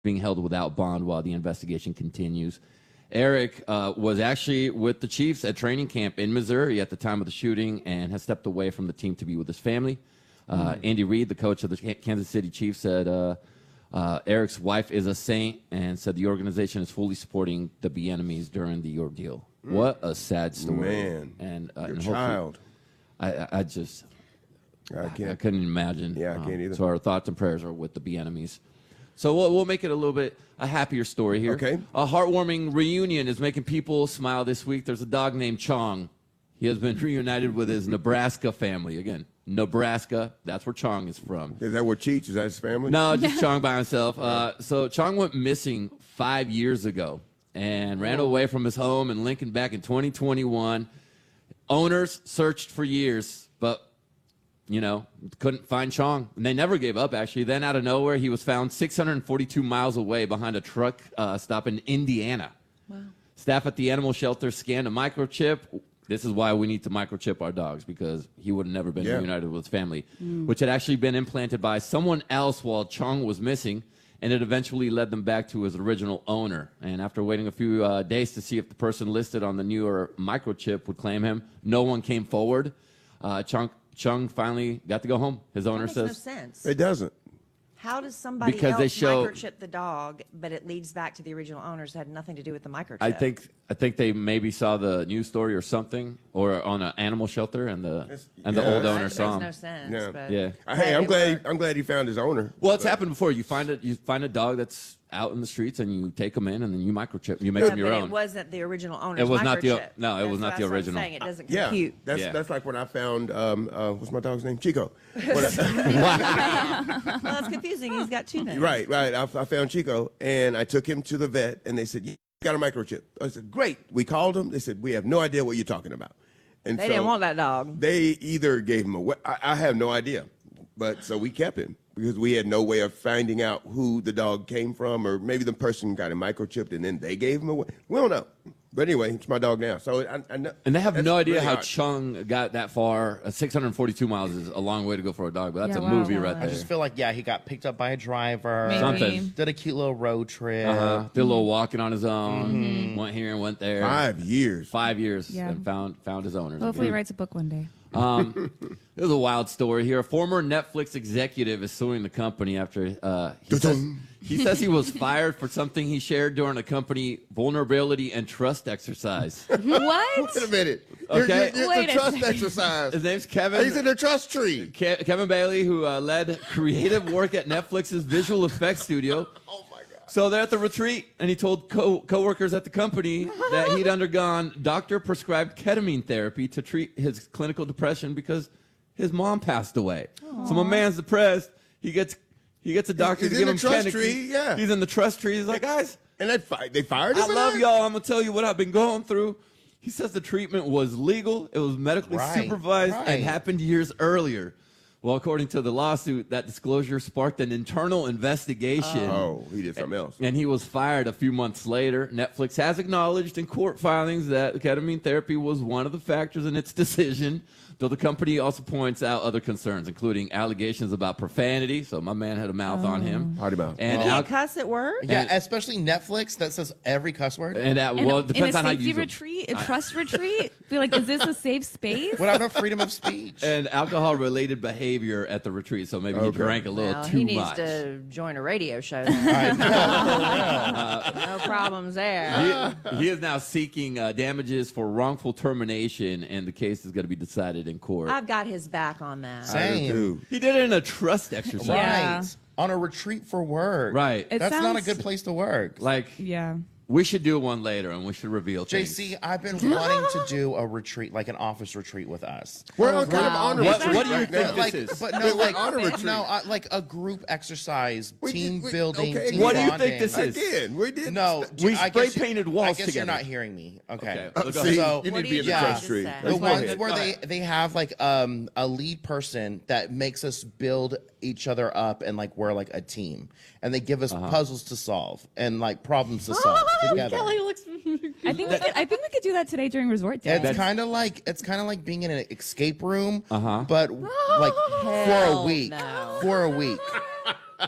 being held without bond while the investigation continues. Eric was actually with the Chiefs at training camp in Missouri at the time of the shooting and has stepped away from the team to be with his family. Andy Reid, the coach of the Kansas City Chiefs, said Eric's wife is a saint and said the organization is fully supporting the Bieniemys during the ordeal. What a sad story. Man, and your child. I couldn't imagine. Yeah, I can't either. So our thoughts and prayers are with the Bieniemys. So we'll make it a little bit a happier story here. Okay. A heartwarming reunion is making people smile this week. There's a dog named Chong. He has been reunited with his Nebraska family. Again, Nebraska, that's where Chong is from. Is that where Cheech? Is that his family? No, just Chong by himself. So Chong went missing 5 years ago and ran away from his home in Lincoln back in 2021. Owners searched for years, but couldn't find Chong. And they never gave up, actually. Then out of nowhere, he was found 642 miles away behind a truck stop in Indiana. Wow. Staff at the animal shelter scanned a microchip. This is why we need to microchip our dogs, because he would have never been reunited with his family, which had actually been implanted by someone else while Chong was missing, and it eventually led them back to his original owner. And after waiting a few days to see if the person listed on the newer microchip would claim him, no one came forward. Chung finally got to go home. His owner That says makes no sense. It doesn't. How does somebody Because they else show- microchip the dog, but it leads back to the original owners that had nothing to do with the microchip? I think they maybe saw the news story or something, or on an animal shelter, and the old owner That saw makes him. no sense. Yeah. But Yeah. Hey, I'm it glad. worked. I'm glad he found his owner. Well, it's happened before. You find a dog that's out in the streets, and you take them in, and then you microchip. You make Yeah, them your but own. it wasn't the original owner's It was not the- microchip. no, it was not the That's what I'm original. saying. It doesn't Yeah, compute. that's like when I found what's my dog's name? Chico. Well, that's confusing. He's got two names. Right. I found Chico, and I took him to the vet, and they said, "You got a microchip." I said, "Great." We called them. They said, "We have no idea what you're talking about." And They didn't want that dog. They either gave him away. I have no idea, but so we kept him because we had no way of finding out who the dog came from, or maybe the person got him microchipped and then they gave him away. We don't know. But anyway, it's my dog now. So I know. And they have that's no idea really how odd. Chung got that far. 642 miles is a long way to go for a dog, but that's Yeah, a wow. movie right I there. I just feel like, he got picked up by a driver. Maybe. Something. Did a cute little road trip. Did a little walking on his own. Went here and went there. 5 years. 5 years, Yeah. and found his owners. Hopefully, he again. writes a book one day. There's a wild story here. A former Netflix executive is suing the company after he says he was fired for something he shared during a company vulnerability and trust exercise. What? Wait a minute. Okay. You're Wait the a trust second. exercise. His name's Kevin. He's in the trust tree. Kevin Bailey, who led creative work at Netflix's visual effects studio. Oh my God. So they're at the retreat, and he told coworkers at the company that he'd undergone doctor-prescribed ketamine therapy to treat his clinical depression because his mom passed away. So my man's depressed. He gets a doctor He's to give in him the trust ketamine. tree, yeah. He's in the trust tree. He's like, guys, And they fired him. I for love that? y'all. I'm gonna tell you what I've been going through. He says the treatment was legal. It was medically Right, supervised right. and happened years earlier. Well, according to the lawsuit, that disclosure sparked an internal investigation. Oh, he did something else. And he was fired a few months later. Netflix has acknowledged in court filings that ketamine therapy was one of the factors in its decision, though the company also points out other concerns, including allegations about profanity. So my man had a mouth on him. Potty mouth. And You can't cuss at work? Yeah, And- especially Netflix that says every cuss word. well, it depends in a on how you safety use them. retreat, a trust retreat. Feel like, is this a safe space? Without no freedom of speech. And alcohol-related behavior at the retreat. So maybe he Okay. drank a little Well, too he needs much. to join a radio show. Then. No problems there. He is now seeking damages for wrongful termination, and the case is going to be decided in court. I've got his back on that. Same. Dude. He did it in a trust exercise. Right. Yeah. On a retreat for work. Right. It That's not a sounds- good place to work. Like, Yeah. we should do one later, and we should reveal things. JC, I've been wanting to do a retreat, like an office retreat with us. We're on kind of on a What- retreat what do you right think now. this Like, is? but no, Wait, we're like on a retreat. no, like a group exercise, We team did- building. okay. Team What do you bonding. think this is? Again, we did. No, We I guess spray-painted you- walls I guess together. you're not hearing me. Okay. Okay. See, So- you What need to do be you in the yeah. trust just tree. say? The Let's go ones ahead. where they have like a lead person that makes us build each other up and like we're like a team, and they give us puzzles to solve and like problems to solve together. Kelly looks. I think we could do that today during resort day. It's kind of like being in an escape room, Uh-huh. but like for a Hell week. no. For a week.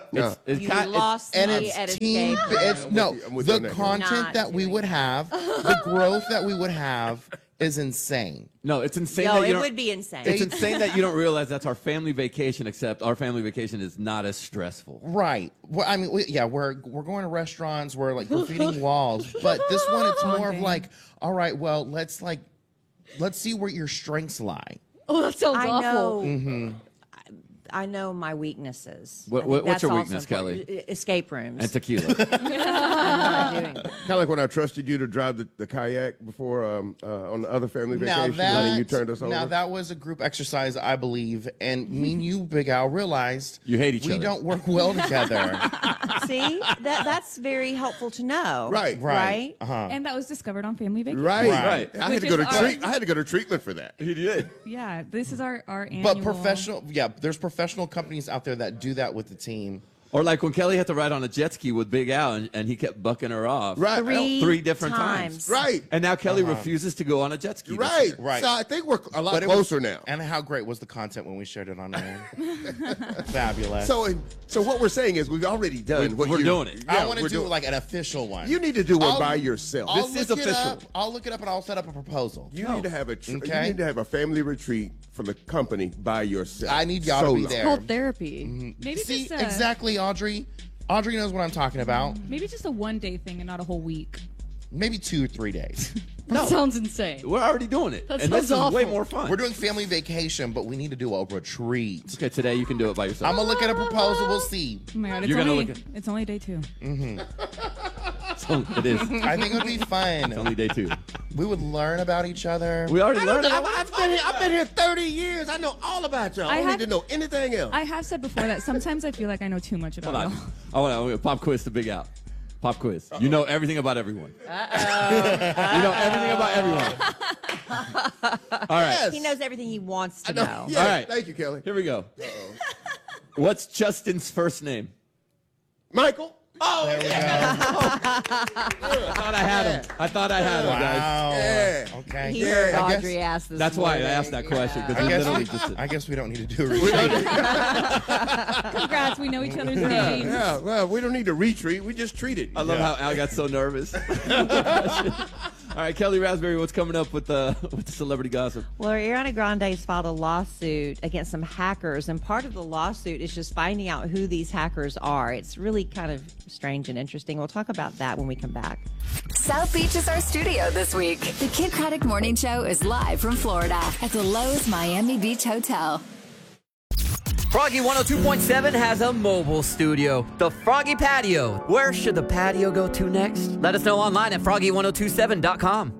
No. It's You kind- lost And me it's at team. escape room. It's no I'm with you on the that. content Not that we doing would have, the growth that we would have is insane. No, it's insane. No, that you it don't- would be insane. It's insane that you don't realize that's our family vacation. Except our family vacation is not as stressful. Right. Well, I mean, we're going to restaurants. We're like graffitiing walls, but this one it's more of like, all right, well, let's see where your strengths lie. Oh, that sounds I awful. know. Mm-hmm. I know my weaknesses. What- I think what's that's your also weakness, important. Escape rooms. And tequila. I'm not doing that. Kind of like when I trusted you to drive the kayak before on the other family vacation, and then you turned us over. Now that was a group exercise, I believe, and me and you, Big Al, realized You hate each we other. don't work well together. See, that's very helpful to know. Right. Right. And that was discovered on Family Vacation. Right. Right. I had Which to go to is our- I had to go to treatment for that. He did. Yeah, this is our annual. But there's professional companies out there that do that with the team. Or like when Kelly had to ride on a jet ski with Big Al, and he kept bucking her off. Right. Three different times. Right. And now Kelly refuses to go on a jet ski. this Right. year. Right. So I think we're a lot But it was- closer now. And how great was the content when we shared it on air? Fabulous. So what we're saying is we've already done what We're you- doing it. I Yeah, want to we're do doing- like an official one. You need to do one I'll- by yourself. I'll This is look it official. up. I'll look it up and I'll set up a proposal. You need to have a you Okay. need to have a family retreat for the company by yourself. I need y'all to be Solo. there. called therapy. Maybe See, just exactly, Audrey. Audrey knows what I'm talking about. Maybe just a 1-day thing and not a whole week. Maybe 2 or 3 days. That sounds insane. We're already doing it. That and this is sounds way awful. more fun. We're doing family vacation, but we need to do a retreat. Okay, today you can do it by yourself. I'm gonna look at a proposal. We'll see. Oh my god, You're gonna it's only day 2. So it is. I think it would be fun. Only day 2. We would learn about each other. We already learned it. I've been here 30 years. I know all about y'all. I don't need to know anything else. I have said before that sometimes I feel like I know too much about Hold y'all. on. I want to pop quiz to Big Al. Pop quiz. You know everything about everyone. You know everything about everyone. All right. Yes. He knows everything he wants to know. Yes. All right. Thank you, Kelly. Here we go. What's Justin's first name? Michael. Oh, There we go. I thought I had him. I thought I had him, guys. Wow. Yeah. Okay. He heard I guess- Audrey ask this. That's why I morning. asked that question, because I he guess, literally we, just did. I guess we don't need to do a retreat. Congrats, we know each other's names. Yeah. Well, we don't need to retreat. We just treat it. I love how Al got so nervous. All right, Kelly Raspberry, what's coming up with the celebrity gossip? Well, Ariana Grande's filed a lawsuit against some hackers, and part of the lawsuit is just finding out who these hackers are. It's really kind of strange and interesting. We'll talk about that when we come back. South Beach is our studio this week. The Kid Craddock Morning Show is live from Florida at the Lowe's Miami Beach Hotel. Froggy 102.7 has a mobile studio, the Froggy Patio. Where should the patio go to next? Let us know online at froggy1027.com.